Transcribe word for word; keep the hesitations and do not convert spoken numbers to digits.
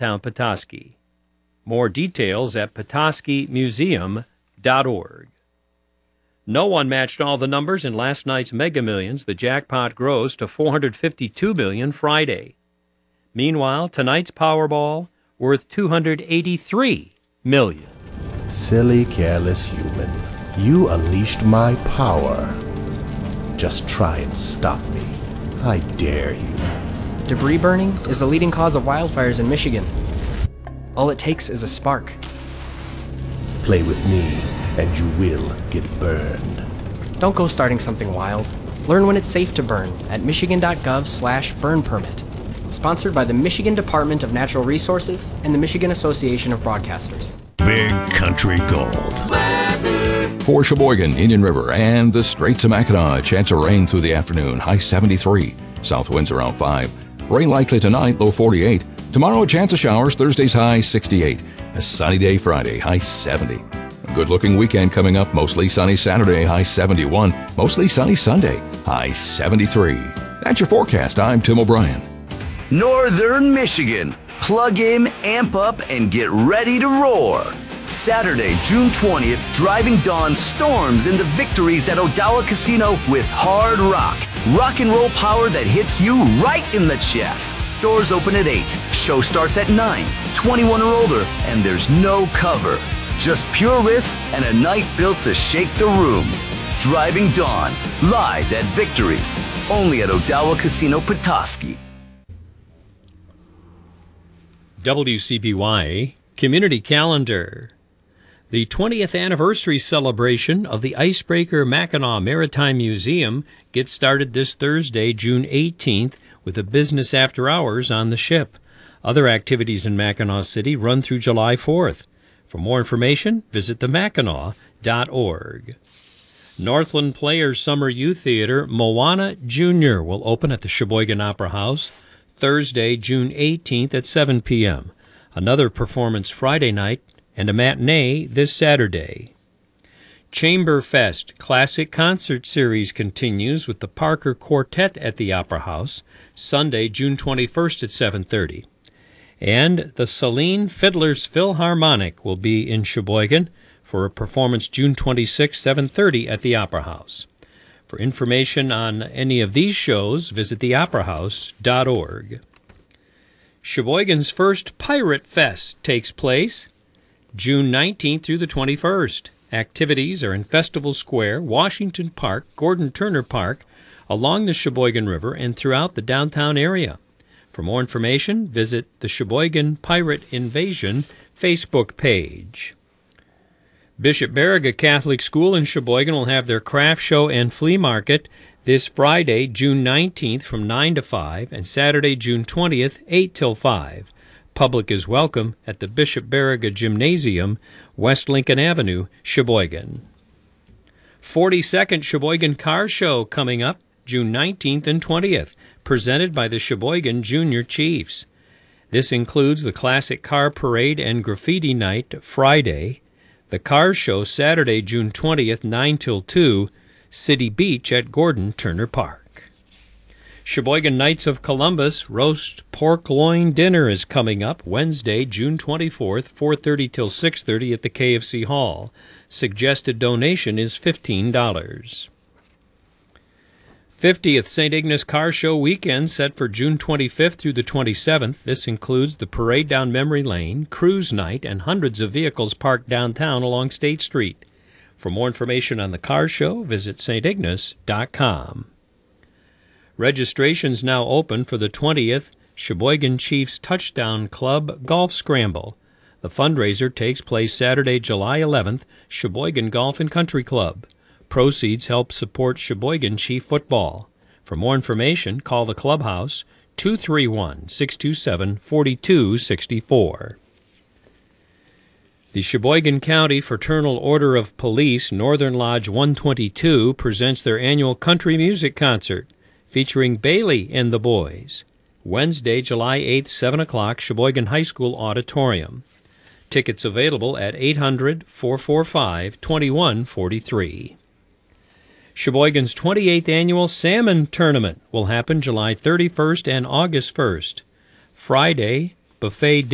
Town Petoskey. More details at petoskey museum dot org. No one matched all the numbers in last night's Mega Millions. The jackpot grows to four hundred fifty-two million dollars Friday. Meanwhile, tonight's Powerball worth two hundred eighty-three million dollars. Silly, careless human. You unleashed my power. Just try and stop me. I dare you. Debris burning is the leading cause of wildfires in Michigan. All it takes is a spark. Play with me, and you will get burned. Don't go starting something wild. Learn when it's safe to burn at michigan.gov slash burn permit. Sponsored by the Michigan Department of Natural Resources and the Michigan Association of Broadcasters. Big Country Gold. For Sheboygan, Indian River, and the Straits of Mackinac, a chance of rain through the afternoon, high seventy-three. South winds around five. Rain likely tonight, low forty-eight. Tomorrow, a chance of showers, Thursday's high sixty-eight. A sunny day Friday, high seventy. A good-looking weekend coming up, mostly sunny Saturday, high seventy-one. Mostly sunny Sunday, high seventy-three. That's your forecast. I'm Tim O'Brien. Northern Michigan. Plug in, amp up, and get ready to roar. Saturday, June twentieth, Driving Dawn storms into victories at Odawa Casino with hard rock. Rock and roll power that hits you right in the chest. Doors open at eight. Show starts at nine. twenty-one or older, and there's no cover. Just pure riffs and a night built to shake the room. Driving Dawn, live at Victories. Only at Odawa Casino Petoskey. W C B Y Community Calendar. The twentieth anniversary celebration of the Icebreaker Mackinac Maritime Museum gets started this Thursday, June eighteenth, with a business after hours on the ship. Other activities in Mackinac City run through July fourth. For more information, visit the mackinac dot org. Northland Players Summer Youth Theater Moana Junior will open at the Sheboygan Opera House Thursday, June eighteenth at seven p.m. Another performance Friday night and a matinee this Saturday. Chamber Fest Classic Concert Series continues with the Parker Quartet at the Opera House Sunday, June twenty-first at seven thirty. And the Saline Fiddlers Philharmonic will be in Sheboygan for a performance June twenty-sixth, seven thirty at the Opera House. For information on any of these shows, visit the opera house dot org. Sheboygan's first Pirate Fest takes place June nineteenth through the twenty-first. Activities are in Festival Square, Washington Park, Gordon Turner Park, along the Sheboygan River, and throughout the downtown area. For more information, visit the Sheboygan Pirate Invasion Facebook page. Bishop Baraga Catholic School in Sheboygan will have their craft show and flea market this Friday, June nineteenth from nine to five, and Saturday, June twentieth, eight till five. Public is welcome at the Bishop Baraga Gymnasium, West Lincoln Avenue, Sheboygan. forty-second Sheboygan Car Show coming up June nineteenth and twentieth, presented by the Sheboygan Junior Chiefs. This includes the Classic Car Parade and Graffiti Night Friday, the Car Show Saturday, June twentieth, nine till two, City Beach at Gordon Turner Park. Sheboygan Knights of Columbus Roast Pork Loin Dinner is coming up Wednesday, June twenty-fourth, four thirty till six thirty at the K F C Hall. Suggested donation is fifteen dollars. fiftieth Saint Ignace Car Show weekend set for June twenty-fifth through the twenty-seventh. This includes the parade down Memory Lane, cruise night, and hundreds of vehicles parked downtown along State Street. For more information on the car show, visit saint ignace dot com. Registration's now open for the twentieth Sheboygan Chiefs Touchdown Club Golf Scramble. The fundraiser takes place Saturday, July eleventh, Sheboygan Golf and Country Club. Proceeds help support Sheboygan Chief football. For more information, call the clubhouse two three one, six two seven, four two six four. The Sheboygan County Fraternal Order of Police Northern Lodge one twenty-two presents their annual country music concert featuring Bailey and the Boys. Wednesday, July eighth, seven o'clock, Sheboygan High School Auditorium. Tickets available at eight hundred, four four five, two one four three. Sheboygan's twenty-eighth Annual Salmon Tournament will happen July thirty-first and August first. Friday, buffet